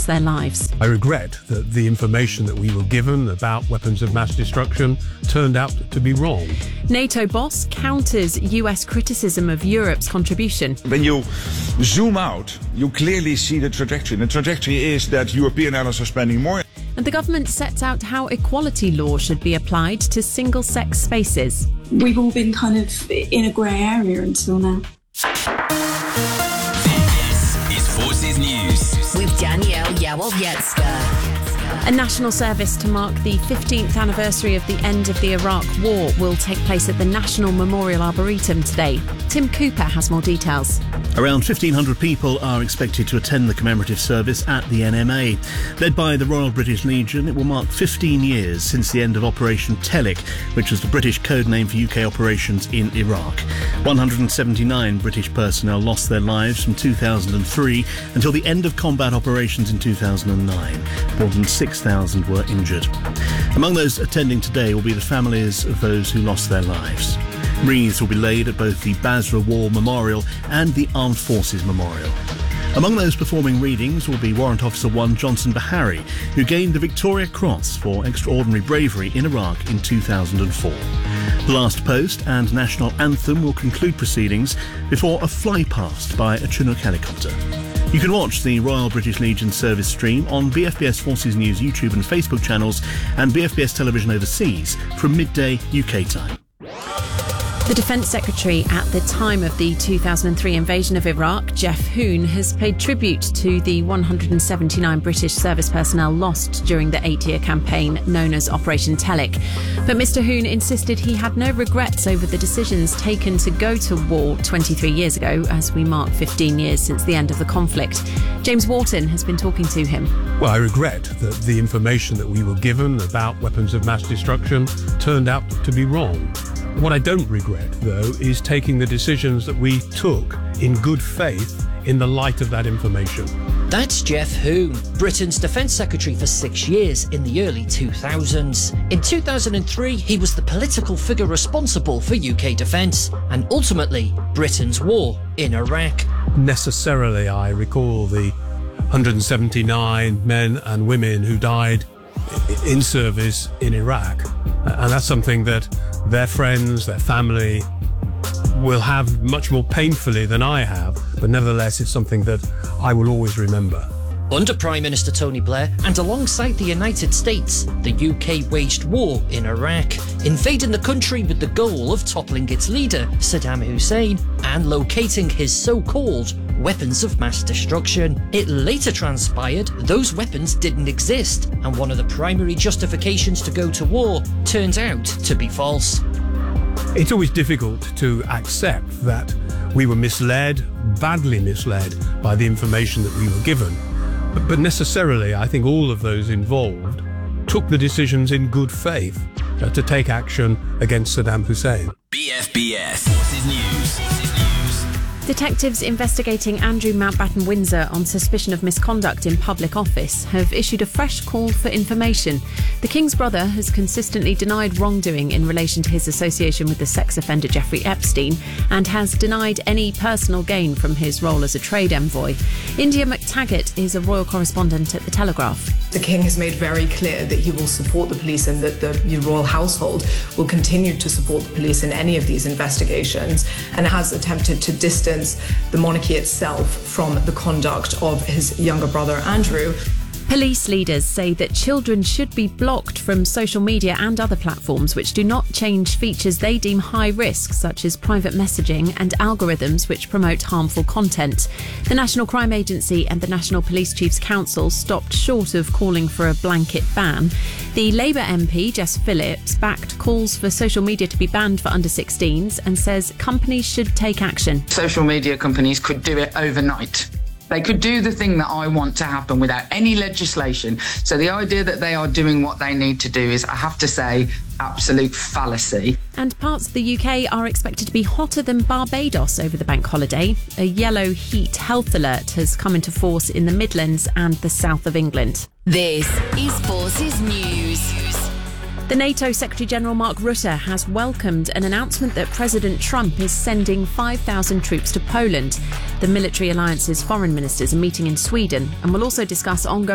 lost their lives. I regret that the information that we were given about weapons of mass destruction turned out to be wrong. NATO boss counters US criticism of Europe's contribution. When you zoom out, you clearly see the trajectory. The trajectory is that European allies are spending more. And the government sets out how equality law should be applied to single-sex spaces. We've all been kind of in a grey area until now. This is Forces News with Danielle Yawowiecka. A national service to mark the 15th anniversary of the end of the Iraq War will take place at the National Memorial Arboretum today. Tim Cooper has more details. Around 1,500 people are expected to attend the commemorative service at the NMA. Led by the Royal British Legion, it will mark 15 years since the end of Operation Telic, which was the British code name for UK operations in Iraq. 179 British personnel lost their lives from 2003 until the end of combat operations in 2009. More than 6,000 were injured. Among those attending today will be the families of those who lost their lives. Wreaths will be laid at both the Basra War Memorial and the Armed Forces Memorial. Among those performing readings will be Warrant Officer 1 Johnson Bahari, who gained the Victoria Cross for extraordinary bravery in Iraq in 2004. The Last Post and National Anthem will conclude proceedings before a flypast by a Chinook helicopter. You can watch the Royal British Legion service stream on BFBS Forces News YouTube and Facebook channels and BFBS Television Overseas from midday UK time. The Defence Secretary at the time of the 2003 invasion of Iraq, Geoff Hoon, has paid tribute to the 179 British service personnel lost during the 8-year campaign known as Operation Telic. But Mr Hoon insisted he had no regrets over the decisions taken to go to war 23 years ago, as we mark 15 years since the end of the conflict. James Wharton has been talking to him. Well, I regret that the information that we were given about weapons of mass destruction turned out to be wrong. What I don't regret, though, is taking the decisions that we took in good faith in the light of that information. That's Geoff Hoon, Britain's Defence Secretary for 6 years in the early 2000s. In 2003, he was the political figure responsible for UK defence and ultimately Britain's war in Iraq. Necessarily, I recall the 179 men and women who died in service in Iraq, and that's something that their friends, their family will have much more painfully than I have, but nevertheless it's something that I will always remember. Under Prime Minister Tony Blair and alongside the United States, the UK waged war in Iraq, invading the country with the goal of toppling its leader, Saddam Hussein, and locating his so-called weapons of mass destruction. It later transpired those weapons didn't exist, and one of the primary justifications to go to war turned out to be false. It's always difficult to accept that we were misled, badly misled, by the information that we were given. But necessarily, I think all of those involved took the decisions in good faith to take action against Saddam Hussein. BFBS Forces News. Detectives investigating Andrew Mountbatten Windsor on suspicion of misconduct in public office have issued a fresh call for information. The King's brother has consistently denied wrongdoing in relation to his association with the sex offender Jeffrey Epstein and has denied any personal gain from his role as a trade envoy. India McTaggart is a royal correspondent at The Telegraph. The King has made very clear that he will support the police and that the royal household will continue to support the police in any of these investigations, and has attempted to distance the monarchy itself from the conduct of his younger brother Andrew. Police leaders say that children should be blocked from social media and other platforms which do not change features they deem high risk, such as private messaging and algorithms which promote harmful content. The National Crime Agency and the National Police Chiefs Council stopped short of calling for a blanket ban. The Labour MP, Jess Phillips, backed calls for social media to be banned for under 16s and says companies should take action. Social media companies could do it overnight. They could do the thing that I want to happen without any legislation. So the idea that they are doing what they need to do is, I have to say, absolute fallacy. And parts of the UK are expected to be hotter than Barbados over the bank holiday. A yellow heat health alert has come into force in the Midlands and the south of England. This is Forces News. The NATO Secretary-General Mark Rutte has welcomed an announcement that President Trump is sending 5,000 troops to Poland. The military alliance's foreign ministers are meeting in Sweden and will also discuss ongoing